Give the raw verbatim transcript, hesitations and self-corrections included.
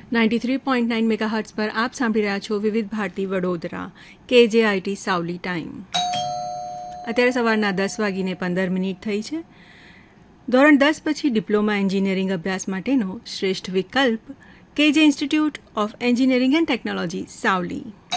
Ninety three point nine megahertz પર આપ સાંભળી રહ્યા છો વિવિધ ભારતી વડોદરા કેજેઆઈટી સાવલી ટાઈમ. અત્યારે સવારના દસ વાગીને પંદર મિનિટ થઈ છે. ધોરણ દસ પછી ડિપ્લોમા એન્જિનિયરિંગ અભ્યાસ માટેનો શ્રેષ્ઠ વિકલ્પ કેજે institute of engineering and technology Savli.